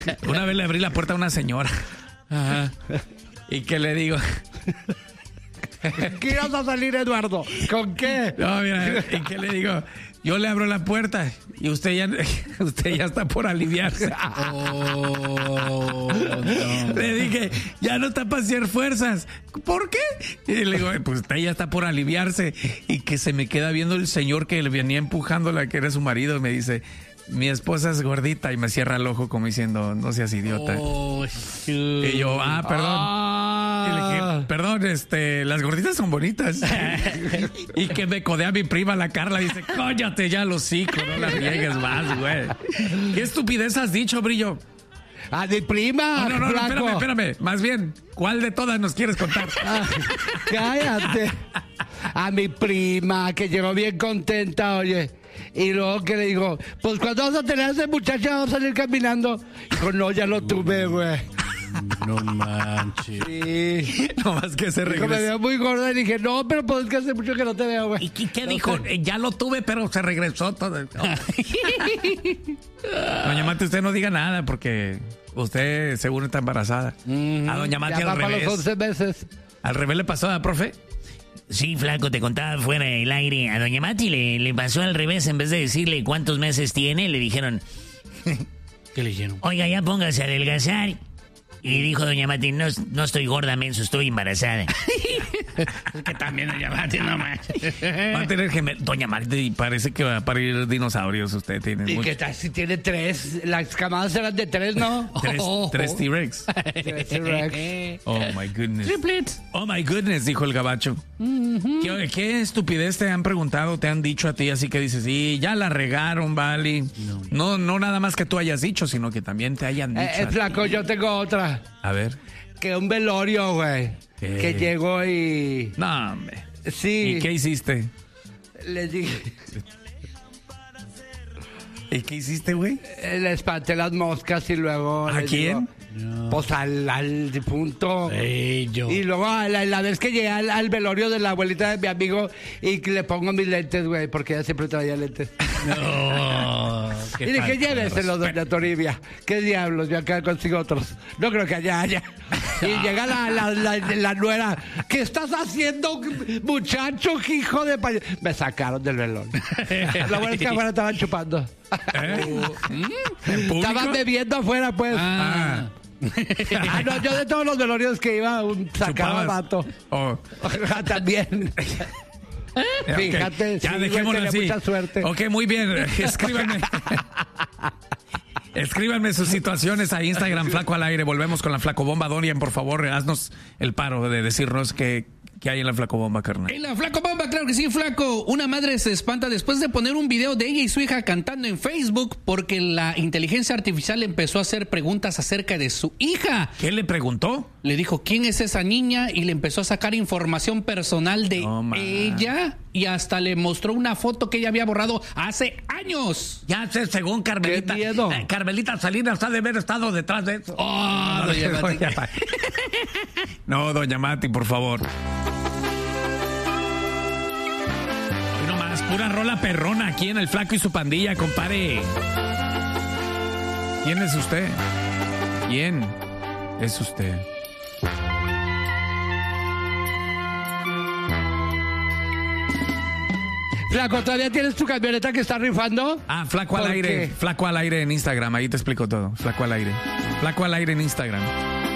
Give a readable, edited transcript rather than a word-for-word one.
Una vez le abrí la puerta a una señora. Ajá. ¿Y qué le digo? ¿Qué ibas a salir, Eduardo? ¿Con qué? No, mira, ¿y qué le digo? Yo le abro la puerta y usted ya está por aliviarse. Oh, no. Le dije, ya no está para hacer fuerzas. ¿Por qué? Y le digo, pues usted ya está por aliviarse. Y que se me queda viendo el señor que le venía empujándola, que era su marido, y me dice, mi esposa es gordita, y me cierra el ojo como diciendo, no seas idiota. Oh, Y yo, perdón. Y le dije, perdón, las gorditas son bonitas. Y que me codea mi prima, la Carla, dice, cóllate ya los hocico, no la riegues más, güey. ¿Qué estupidez has dicho, Brillo? A mi prima, No, flaco. espérame. Más bien, ¿cuál de todas nos quieres contar? Cállate. A mi prima, que llegó bien contenta, oye. Y luego que le digo, pues cuando vas a tener a ese muchacho, vamos a salir caminando. Dijo, no, ya lo tuve, güey. no manches. Sí. No más que se Dijo, me regresó. veo muy gorda. Y dije, no, pero pues es que hace mucho que no te veo, güey. ¿Y qué No dijo? sé. Ya lo tuve, pero se regresó todo. Doña Mati, usted no diga nada porque usted seguro está embarazada. A Doña Mati Ya va al para los revés. 11 meses. Al revés le pasó, profe. Sí, flaco, te contaba fuera del aire. A doña Mati le pasó al revés. En vez de decirle cuántos meses tiene, le dijeron, ¿Qué le dijeron? oiga, ya póngase a adelgazar. Y dijo doña Mati, no estoy gorda, menso, estoy embarazada. Es que también doña Mati, no manches. Va a tener gemelos. Doña Mati, parece que va a parir dinosaurios. Usted tiene ¿Y mucho. qué tal si tiene 3? Las camadas eran de 3, ¿no? Tres T-Rex. 3 T-Rex. Oh my goodness. Triplets. Oh my goodness, dijo el gabacho. ¿Qué estupidez te han preguntado, te han dicho a ti? Así que dices, sí, ya la regaron, vale. No nada más que tú hayas dicho, sino que también te hayan dicho. a ti. Flaco, yo tengo otra. A ver. Que un velorio, güey. ¿Qué? Que llegó y... No, hombre. Sí. ¿Y qué hiciste? Les dije... ¿Y qué hiciste, güey? Le espanté las moscas y luego... ¿A les quién? digo, pues al difunto. Yo. Y luego la vez que llegué al velorio de la abuelita de mi amigo y que le pongo mis lentes, güey, porque ella siempre traía lentes. No. Y dije, lléveselo, doña Toribia. ¿Qué diablos? Yo acá consigo otros. No creo que haya. Y llega la nuera. ¿Qué estás haciendo, muchacho, hijo de payaso? Me sacaron del velón. Lo bueno es que afuera estaban chupando. ¿En público? Estaban bebiendo afuera, pues. Ah. No, yo de todos los velorios que iba, sacaba ¿Chupabas? vato. Oh. También. Fíjate, ya sí, dejémoslo güey, tenía así. mucha suerte. Ok, muy bien. Escríbanme. Escríbanme sus situaciones a Instagram, Flaco al Aire. Volvemos con la Flaco Bomba. Dorian, por favor, haznos el paro de decirnos qué hay en la Flaco Bomba, carnal. En la Flaco Bomba, claro que sí, flaco. Una madre se espanta después de poner un video de ella y su hija cantando en Facebook porque la inteligencia artificial empezó a hacer preguntas acerca de su hija. ¿Qué le preguntó? Le dijo, ¿quién es esa niña? Y le empezó a sacar información personal de No, man. ella y hasta le mostró una foto que ella había borrado hace años. Ya sé, según Carmelita. ¡Qué miedo! Carmelita Salinas ha de haber estado detrás de eso. Oh, doña Mati. No, doña Mati, por favor. Hoy nomás, pura rola perrona aquí en el Flaco y su pandilla, compadre. ¿Quién es usted? ¿Quién es usted? Flaco, ¿todavía tienes tu camioneta que está rifando? Ah, Flaco al ¿Por Aire. qué? Flaco al Aire en Instagram. Ahí te explico todo. Flaco al Aire. Flaco al Aire en Instagram.